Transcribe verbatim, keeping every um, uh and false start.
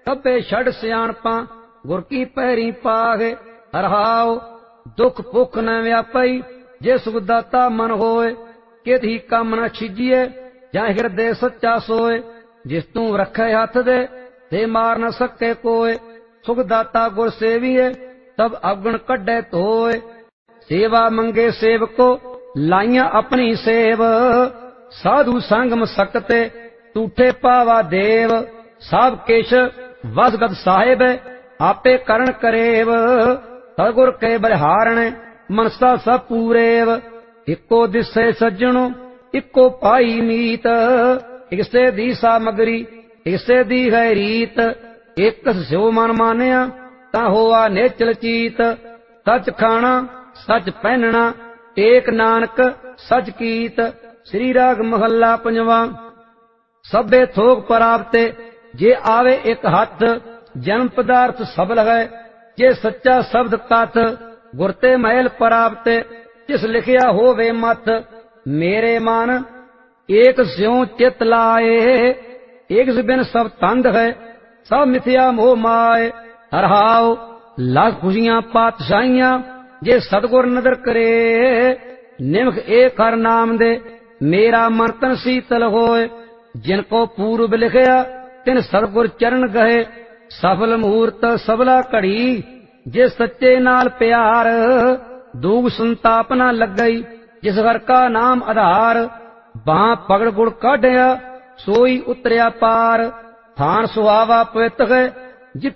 ਕੱਬੇ ਛੱਡ ਸਿਆਣਪਾਂ ਗੁਰ ਕੀ ਪੈਰੀ ਪਾਗੇ। ਰਹਾਉ ਦੁੱਖ ਭੁੱਖ ਨ ਵਿਆਪਈ ਜੇ ਸੁਖ ਦਾਤਾ ਮਨ ਹੋਏ। ਕਿਤਿ ਕੰਮ ਨ ਛਿਜੀਏ ਜਾਂ ਹਿਰਦੇ ਸੱਚਾ ਸੋਏ। ਜਿਸ ਤੂੰ ਰੱਖੇ ਹੱਥ ਦੇ ਤੇ ਮਾਰ ਨ ਸਕੇ ਕੋਏ। ਸੁਖ ਦਾਤਾ ਗੁਰ ਸੇਵੀਏ ਤਬ ਅਵਗੁਣ ਕੱਢੇ ਧੋਏ। ਸੇਵਾ ਮੰਗੇ ਸੇਵਕੋ ਲਾਈਆਂ ਆਪਣੀ ਸੇਵ। ਸਾਧੂ ਸੰਗਮ ਸਕਤੇ ਟੂਠੇ ਪਾਵਾ ਦੇਵ। ਸਭ ਕਿਛ ਵਸਗਤ ਸਾਹਿਬ ਆਪੇ ਕਰਨ ਕਰੇਵ। ਸਤਿਗੁਰ ਕੇ ਬਲਿਹਾਰਣ ਮਨਸਾ ਸਭ ਪੂਰੇਵ। ਇੱਕੋ ਦਿਸੇ ਸੱਜਣੋ ਇੱਕੋ ਪਾਈ ਮੀਤ। ਇਕਸੇ ਦੀ ਸਾਮਗਰੀ ਇਕਸੇ ਦੀ ਹੈ ਰੀਤ। ਇੱਕ ਸਿਉ ਮਨ ਮਾਨਿਆ ਤਾਂ ਹੋਆ ਨੇਚਲ ਚੀਤ। ਸੱਚ ਖਾਣਾ ਸੱਚ ਪਹਿਨਣਾ ਏਕ ਨਾਨਕ ਸੱਚ ਕੀਤ। ਸ੍ਰੀ ਰਾਗ ਮਹੱਲਾ ਪੰਜਵਾਂ। ਸਭੇ ਥੋਕ ਪ੍ਰਾਪਤੇ ਜੇ ਆਵੇ ਇੱਕ ਹੱਥ। ਜਨਮ ਪਦਾਰਥ ਸਬਲ ਹੈ ਜੇ ਸੱਚਾ ਸ਼ਬਦ ਕਥ। ਗੁਰ ਤੇ ਮਹਿਲ ਪ੍ਰਾਪਤੇ ਜਿਸ ਲਿਖਿਆ ਹੋਵੇ ਮਥ। ਮੇਰੇ ਮਨ ਏਕ ਸਿਉ ਚਿਤ ਲਾਏ ਏਕ ਬਿਨ ਸਭ ਤੰਦ ਹੈ। ਸਭ ਮਿਥਿਆ ਮੋਹ ਮਾਏ। ਰਹਾਉ ਲੱਖ ਖੁਸ਼ੀਆਂ ਪਾਤਸ਼ਾਹੀਆਂ ਜੇ ਸਤਿਗੁਰ ਨਦਰ ਕਰੇ। ਨਿਮਖ ਏਕ ਹਰ ਨਾਮ ਦੇ ਮੇਰਾ ਮਨ ਤਨ ਸੀਤਲ ਹੋਏ। ਜਿਨ ਕੋ ਪੂਰਬ ਲਿਖਿਆ ਤਿਨ ਸਤਿਗੁਰ ਚਰਨ ਗਏ। ਸਫਲ ਮੂਰਤ ਸਬਲਾ ਘੜੀ ਜੇ ਸੱਚੇ ਨਾਲ ਪਿਆਰ। ਦੂਗ ਸੰਤਾਪ ਨਾ ਲੱਗਈ ਜਿਸ ਹਰ ਕਾ ਨਾਮ ਆਧਾਰ। ਬਾਹ ਪਗੜ ਗੁੜ ਕਾਢਿਆ ਸੋਈ ਉਤਰਿਆ ਪਾਰ। ਥਾਨ ਸੁਹਾਵਾ ਪਵਿੱਤ ਹੈ